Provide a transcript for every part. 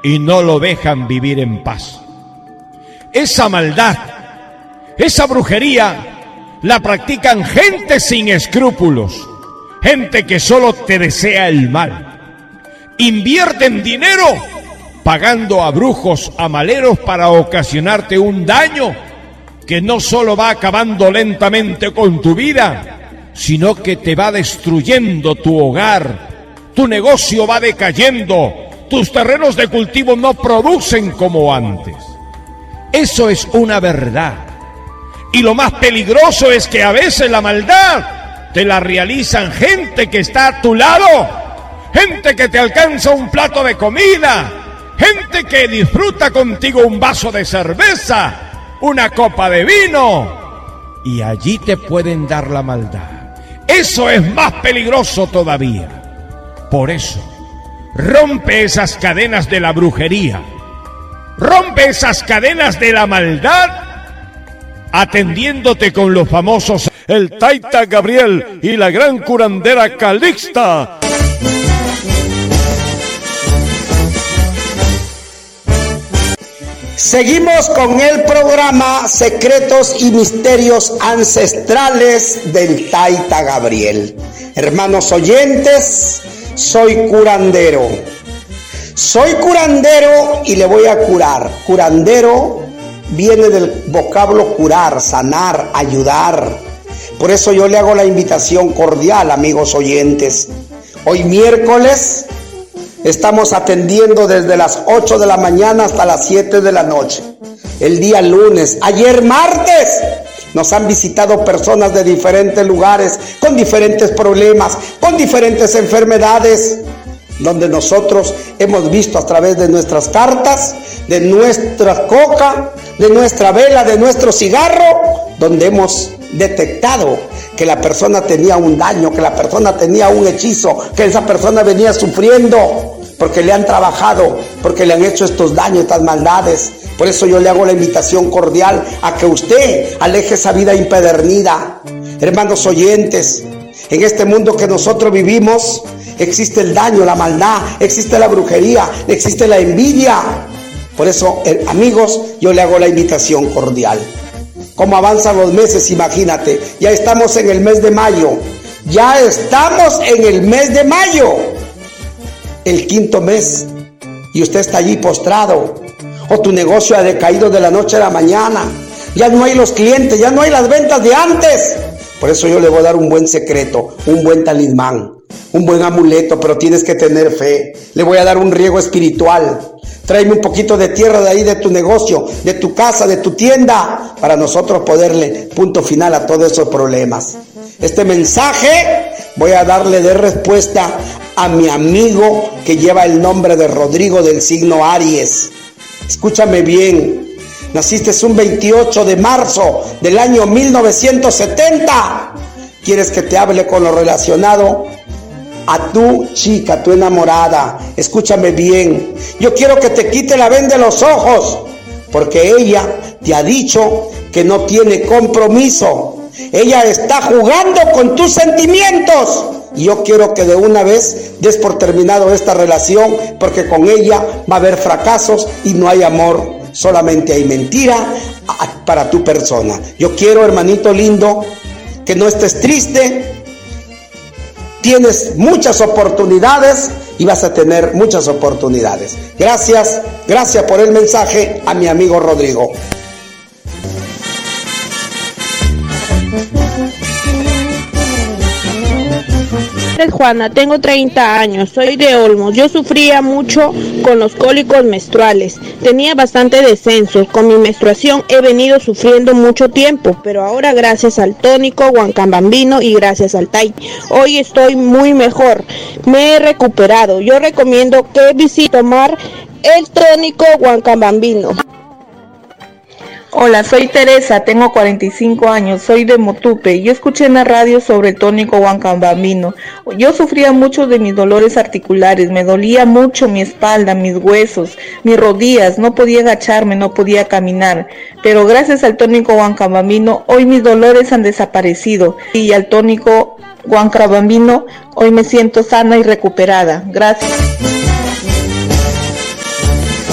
y no lo dejan vivir en paz. Esa maldad, esa brujería, la practican gente sin escrúpulos, gente que solo te desea el mal. Invierten dinero pagando a brujos, a maleros para ocasionarte un daño que no solo va acabando lentamente con tu vida, sino que te va destruyendo tu hogar, tu negocio va decayendo, tus terrenos de cultivo no producen como antes. Eso es una verdad. Y lo más peligroso es que a veces la maldad te la realizan gente que está a tu lado, gente que te alcanza un plato de comida, gente que disfruta contigo un vaso de cerveza, una copa de vino, y allí te pueden dar la maldad. Eso es más peligroso todavía. Por eso, rompe esas cadenas de la brujería, rompe esas cadenas de la maldad, atendiéndote con los famosos el Taita Gabriel y la gran curandera Calixta. Seguimos con el programa Secretos y Misterios Ancestrales del Taita Gabriel. Hermanos oyentes, soy curandero. Soy curandero y le voy a curar. Curandero viene del vocablo curar, sanar, ayudar. Por eso yo le hago la invitación cordial, amigos oyentes. Hoy miércoles estamos atendiendo desde las 8 de la mañana hasta las 7 de la noche. El día lunes, ayer martes, nos han visitado personas de diferentes lugares, con diferentes problemas, con diferentes enfermedades, donde nosotros hemos visto a través de nuestras cartas, de nuestra coca, de nuestra vela, de nuestro cigarro, donde hemos detectado que la persona tenía un daño, que la persona tenía un hechizo, que esa persona venía sufriendo porque le han trabajado, porque le han hecho estos daños, estas maldades. Por eso yo le hago la invitación cordial a que usted aleje esa vida impedernida. Hermanos oyentes, en este mundo que nosotros vivimos existe el daño, la maldad, existe la brujería, existe la envidia. Por eso, amigos, yo le hago la invitación cordial. ¿Cómo avanzan los meses? Imagínate, ya estamos en el mes de mayo. Ya estamos en el mes de mayo. El quinto mes. Y usted está allí postrado. O tu negocio ha decaído de la noche a la mañana. Ya no hay los clientes, ya no hay las ventas de antes. Por eso yo le voy a dar un buen secreto, un buen talismán, un buen amuleto, pero tienes que tener fe. Le voy a dar un riego espiritual. Tráeme un poquito de tierra de ahí, de tu negocio, de tu casa, de tu tienda, para nosotros poderle punto final a todos esos problemas. Este mensaje voy a darle de respuesta a mi amigo que lleva el nombre de Rodrigo del signo Aries. Escúchame bien. Naciste un 28 de marzo del año 1970. ¿Quieres que te hable con lo relacionado a tu chica, tu enamorada? Escúchame bien. Yo quiero que te quite la venda de los ojos, porque ella te ha dicho que no tiene compromiso. Ella está jugando con tus sentimientos. Y yo quiero que de una vez des por terminado esta relación, porque con ella va a haber fracasos y no hay amor, solamente hay mentira para tu persona. Yo quiero, hermanito lindo, que no estés triste. Tienes muchas oportunidades y vas a tener muchas oportunidades. Gracias por el mensaje a mi amigo Rodrigo. Juana, tengo 30 años, soy de Olmos. Yo sufría mucho con los cólicos menstruales, tenía bastante descensos. Con mi menstruación he venido sufriendo mucho tiempo, pero ahora gracias al tónico Huancabambino y gracias al Tai, hoy estoy muy mejor, me he recuperado. Yo recomiendo que visite tomar el tónico Huancabambino. Hola, soy Teresa, tengo 45 años, soy de Motupe. Yo escuché en la radio sobre el tónico Huancabambino. Yo sufría mucho de mis dolores articulares, me dolía mucho mi espalda, mis huesos, mis rodillas, no podía agacharme, no podía caminar. Pero gracias al tónico Huancabambino, hoy mis dolores han desaparecido. Y al tónico Huancabambino, hoy me siento sana y recuperada. Gracias.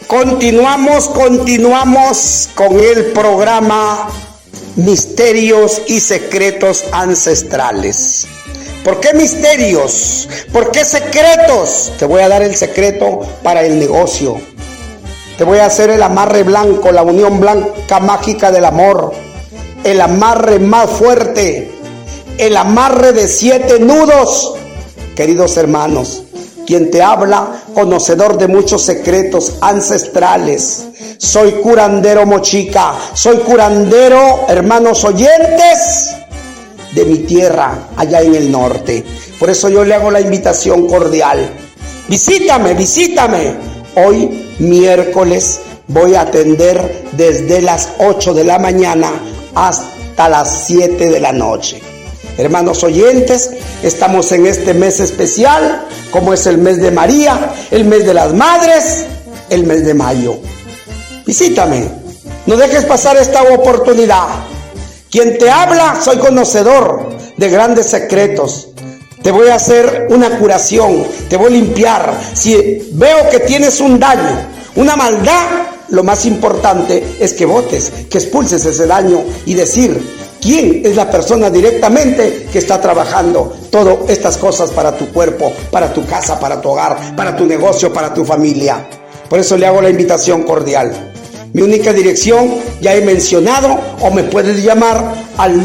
Continuamos con el programa Misterios y Secretos Ancestrales. ¿Por qué misterios? ¿Por qué secretos? Te voy a dar el secreto para el negocio. Te voy a hacer el amarre blanco, la unión blanca mágica del amor. El amarre más fuerte. El amarre de 7 nudos. Queridos hermanos, quien te habla, conocedor de muchos secretos ancestrales. Soy curandero Mochica. Soy curandero, hermanos oyentes, de mi tierra, allá en el norte. Por eso yo le hago la invitación cordial. Visítame. Hoy, miércoles, voy a atender desde las 8 de la mañana hasta las 7 de la noche. Hermanos oyentes, estamos en este mes especial, como es el mes de María, el mes de las madres, el mes de mayo. Visítame, no dejes pasar esta oportunidad. Quien te habla, soy conocedor de grandes secretos. Te voy a hacer una curación, te voy a limpiar. Si veo que tienes un daño, una maldad, lo más importante es que votes, que expulses ese daño y decir quién es la persona directamente que está trabajando todas estas cosas para tu cuerpo, para tu casa, para tu hogar, para tu negocio, para tu familia. Por eso le hago la invitación cordial. Mi única dirección ya he mencionado, o me puedes llamar al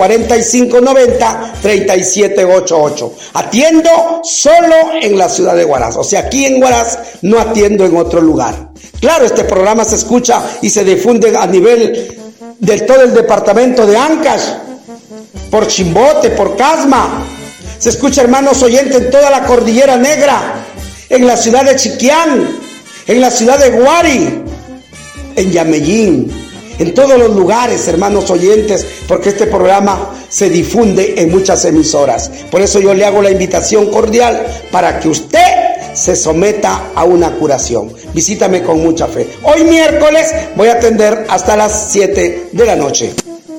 945-90-3788. Atiendo solo en la ciudad de Huaraz, o sea, aquí en Huaraz, no atiendo en otro lugar. Claro, este programa se escucha y se difunde a nivel de todo el departamento de Ancash, por Chimbote, por Casma. Se escucha, hermanos oyentes, en toda la Cordillera Negra, en la ciudad de Chiquián, en la ciudad de Guari, en Yamellín, en todos los lugares, hermanos oyentes, porque este programa se difunde en muchas emisoras. Por eso yo le hago la invitación cordial para que usted se someta a una curación. Visítame con mucha fe. Hoy miércoles voy a atender hasta las 7 de la noche.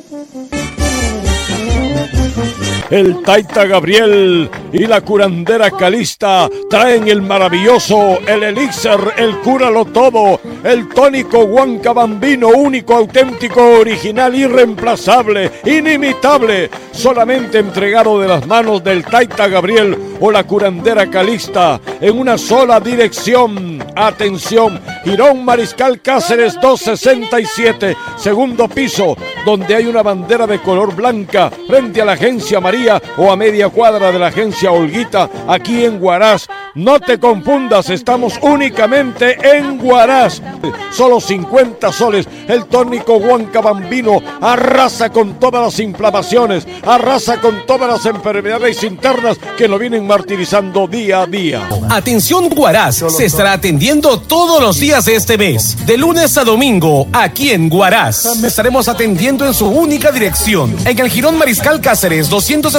El Taita Gabriel y la curandera Calista traen el maravilloso, el elixir, el cúralo todo, el tónico Huancabambino, único, auténtico, original, irreemplazable, inimitable, solamente entregado de las manos del Taita Gabriel o la curandera Calista en una sola dirección. Atención, Girón Mariscal Cáceres 267, segundo piso, donde hay una bandera de color blanca frente a la agencia María o a media cuadra de la agencia Olguita, aquí en Huaraz. No te confundas, estamos únicamente en Huaraz. Solo 50 soles. El tónico Huancabambino arrasa con todas las inflamaciones, arrasa con todas las enfermedades internas que lo vienen martirizando día a día. Atención Huaraz, se estará atendiendo todos los días de este mes, de lunes a domingo, aquí en Huaraz. Estaremos atendiendo en su única dirección, en el Girón Mariscal Cáceres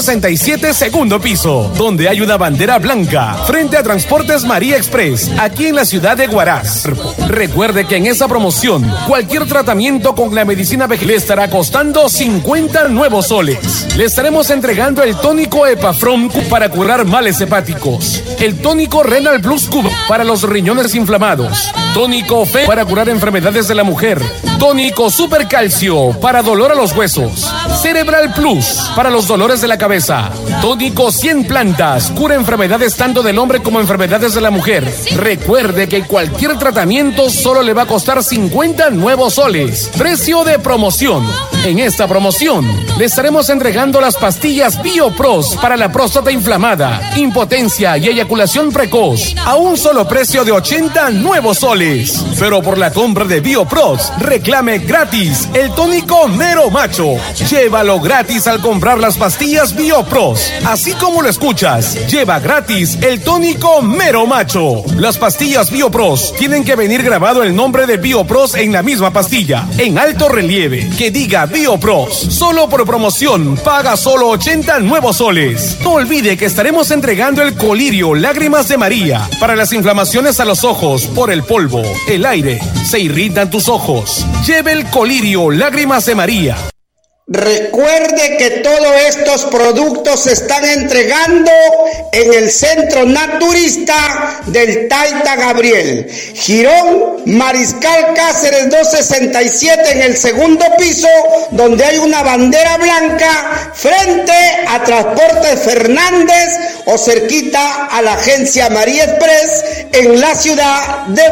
267, segundo piso, donde hay una bandera blanca, frente a Transportes María Express, aquí en la ciudad de Huaraz. Recuerde que en esa promoción, cualquier tratamiento con la medicina vegetal le estará costando 50 nuevos soles. Le estaremos entregando el tónico Epafrom para curar males hepáticos, el tónico Renal Plus Cubo para los riñones inflamados, tónico Fe para curar enfermedades de la mujer, tónico Super Calcio para dolor a los huesos, Cerebral Plus para los dolores de la cabeza, tónico 100 plantas, cura enfermedades tanto del hombre como enfermedades de la mujer. Recuerde que cualquier tratamiento solo le va a costar 50 nuevos soles, precio de promoción. En esta promoción le estaremos entregando las pastillas BioPros para la próstata inflamada, impotencia y eyaculación precoz a un solo precio de 80 nuevos soles. Pero por la compra de BioPros, reclame gratis el tónico Mero Macho. Llévalo gratis al comprar las pastillas BioPros. Así como lo escuchas, lleva gratis el tónico Mero Macho. Las pastillas BioPros tienen que venir grabado el nombre de BioPros en la misma pastilla, en alto relieve, que diga BioPros. Solo por promoción, paga solo 80 nuevos soles. No olvide que estaremos entregando el colirio Lágrimas de María para las inflamaciones a los ojos por el polvo, el aire, se irritan tus ojos. Lleve el colirio Lágrimas de María. Recuerde que todos estos productos se están entregando en el Centro Naturista del Taita Gabriel, Jirón Mariscal Cáceres 267, en el segundo piso, donde hay una bandera blanca frente a Transportes Fernández o cerquita a la agencia María Express en la ciudad de